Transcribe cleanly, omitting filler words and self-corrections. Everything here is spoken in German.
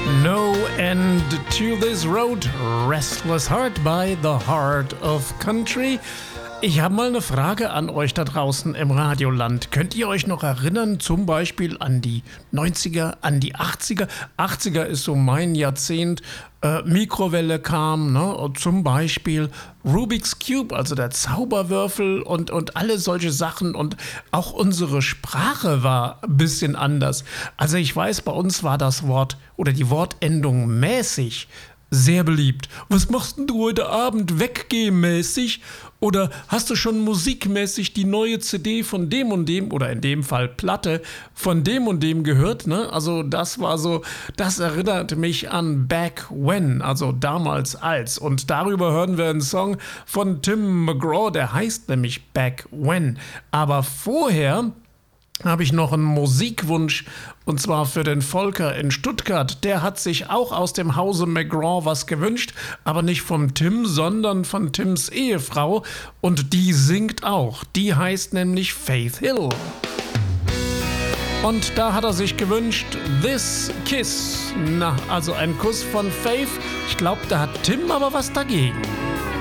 No end to this road, Restless Heart by the Heart of Country. Ich habe mal eine Frage an euch da draußen im Radioland. Könnt ihr euch noch erinnern, zum Beispiel an die 90er, an die 80er? 80er ist so mein Jahrzehnt. Mikrowelle kam, ne? Und zum Beispiel Rubik's Cube, also der Zauberwürfel und alle solche Sachen. Und auch unsere Sprache war ein bisschen anders. Also ich weiß, bei uns war das Wort oder die Wortendung mäßig sehr beliebt. Was machst denn du heute Abend weggehmäßig? Oder hast du schon musikmäßig die neue CD von dem und dem, oder in dem Fall Platte, von dem und dem gehört? Ne? Also das war so, das erinnert mich an Back When, also damals als. Und darüber hören wir einen Song von Tim McGraw, der heißt nämlich Back When. Aber vorher habe ich noch einen Musikwunsch, und zwar für den Volker in Stuttgart. Der hat sich auch aus dem Hause McGraw was gewünscht, aber nicht vom Tim, sondern von Tims Ehefrau. Und die singt auch. Die heißt nämlich Faith Hill. Und da hat er sich gewünscht, This Kiss. Na, also ein Kuss von Faith. Ich glaube, da hat Tim aber was dagegen.